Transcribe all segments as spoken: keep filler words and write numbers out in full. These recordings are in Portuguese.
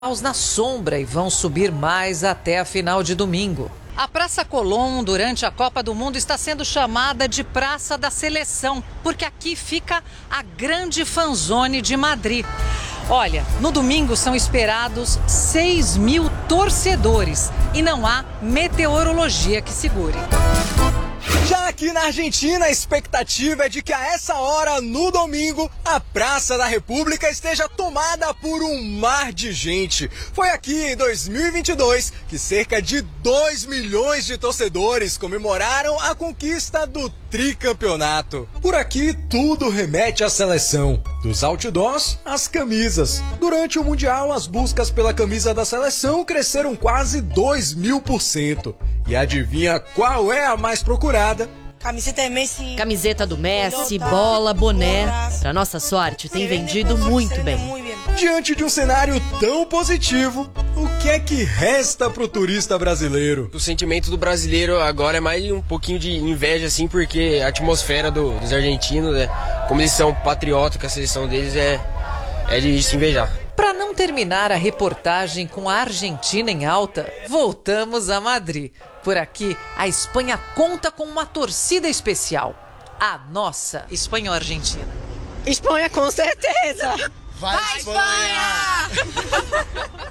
na sombra e vão subir mais até a final de domingo. A Praça Colón, durante a Copa do Mundo, está sendo chamada de Praça da Seleção, porque aqui fica a grande fanzone de Madrid. Olha, no domingo são esperados seis mil torcedores e não há meteorologia que segure. Já aqui na Argentina, a expectativa é de que a essa hora, no domingo, a Praça da República esteja tomada por um mar de gente. Foi aqui em dois mil e vinte e dois que cerca de dois milhões de torcedores comemoraram a conquista do tricampeonato. Por aqui, tudo remete à seleção, dos outdoors às camisas. Durante o Mundial, as buscas pela camisa da seleção cresceram quase dois mil por cento. E adivinha qual é a mais procurada? Camiseta Messi. Camiseta do Messi, bola, boné. Pra nossa sorte, tem vendido muito bem. Diante de um cenário tão positivo, o que é que resta pro turista brasileiro? O sentimento do brasileiro agora é mais um pouquinho de inveja, assim, porque a atmosfera do, dos argentinos, né? Como eles são patriotas, que a seleção deles é, é de se invejar. Para não terminar a reportagem com a Argentina em alta, voltamos a Madrid. Por aqui, a Espanha conta com uma torcida especial. A nossa Espanha-Argentina. Espanha, com certeza! Vai, Vai Espanha!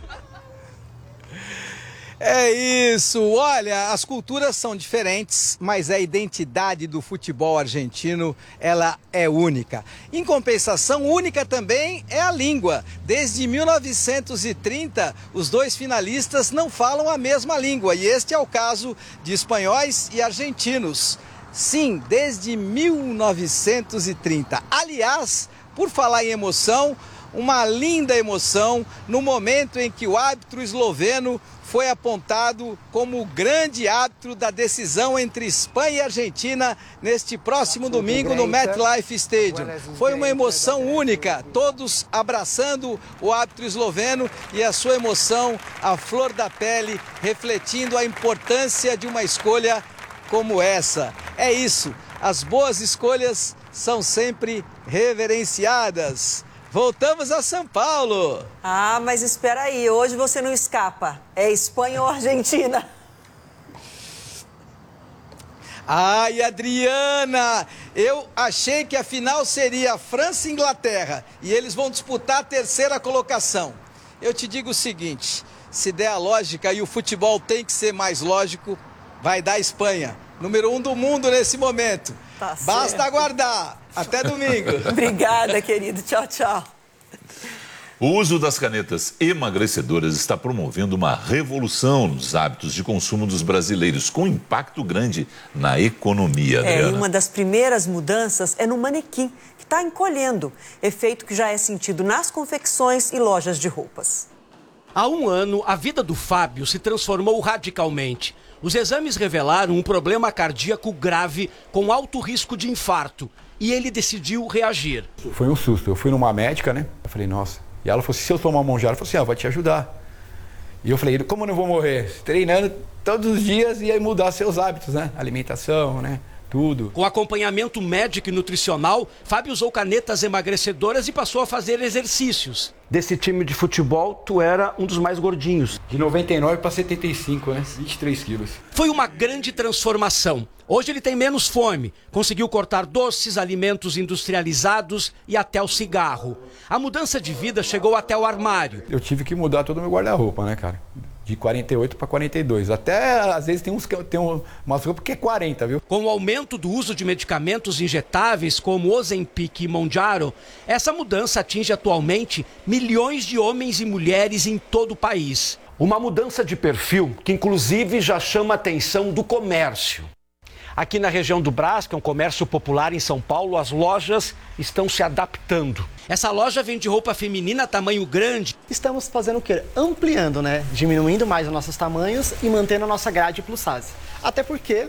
É isso, olha, as culturas são diferentes, mas a identidade do futebol argentino, ela é única. Em compensação, única também é a língua. Desde mil novecentos e trinta, os dois finalistas não falam a mesma língua, e este é o caso de espanhóis e argentinos. Sim, desde mil novecentos e trinta. Aliás, por falar em emoção, uma linda emoção no momento em que o árbitro esloveno foi apontado como o grande árbitro da decisão entre Espanha e Argentina neste próximo domingo no MetLife Stadium. Foi uma emoção única, todos abraçando o árbitro esloveno e a sua emoção à flor da pele, refletindo a importância de uma escolha como essa. É isso, as boas escolhas são sempre reverenciadas. Voltamos a São Paulo. Ah, mas espera aí, hoje você não escapa. É Espanha ou Argentina? Ai, Adriana, eu achei que a final seria França e Inglaterra e eles vão disputar a terceira colocação. Eu te digo o seguinte, se der a lógica e o futebol tem que ser mais lógico, vai dar Espanha. Número um do mundo nesse momento. Tá Basta certo. aguardar. Até domingo. Obrigada, querido. Tchau, tchau. O uso das canetas emagrecedoras está promovendo uma revolução nos hábitos de consumo dos brasileiros, com impacto grande na economia. É, e Adriana. uma das primeiras mudanças é no manequim, que está encolhendo, efeito que já é sentido nas confecções e lojas de roupas. Há um ano, a vida do Fábio se transformou radicalmente. Os exames revelaram um problema cardíaco grave com alto risco de infarto. E ele decidiu reagir. Foi um susto. Eu fui numa médica, né? Eu falei, nossa. E ela falou assim, se eu tomar mão de ar, ela falou assim, ah, vai te ajudar. E eu falei, como eu não vou morrer? Treinando todos os dias e aí mudar seus hábitos, né? Alimentação, né? Tudo. Com acompanhamento médico e nutricional, Fábio usou canetas emagrecedoras e passou a fazer exercícios. Desse time de futebol, tu era um dos mais gordinhos. De noventa e nove para setenta e cinco, né? vinte e três quilos. Foi uma grande transformação. Hoje ele tem menos fome, conseguiu cortar doces, alimentos industrializados e até o cigarro. A mudança de vida chegou até o armário. Eu tive que mudar todo o meu guarda-roupa, né, cara? De quarenta e oito para quarenta e dois. Até, às vezes, tem, uns, tem umas roupas que é quarenta, viu? Com o aumento do uso de medicamentos injetáveis como Ozempic e Mounjaro, essa mudança atinge atualmente milhões de homens e mulheres em todo o país. Uma mudança de perfil que, inclusive, já chama a atenção do comércio. Aqui na região do Brás, que é um comércio popular em São Paulo, as lojas estão se adaptando. Essa loja vende roupa feminina tamanho grande. Estamos fazendo o quê? Ampliando, né? Diminuindo mais os nossos tamanhos e mantendo a nossa grade plus size. Até porque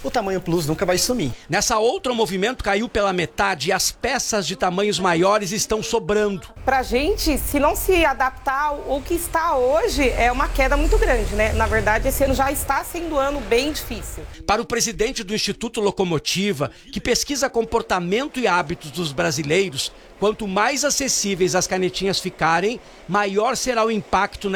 o tamanho plus nunca vai sumir. Nessa outra, o movimento caiu pela metade e as peças de tamanhos maiores estão sobrando. Pra gente, se não se adaptar ao que está hoje, é uma queda muito grande, né? Na verdade, esse ano já está sendo um ano bem difícil. Para o presidente do Instituto Locomotiva, que pesquisa comportamento e hábitos dos brasileiros, quanto mais acessíveis as canetinhas ficarem, maior será o impacto na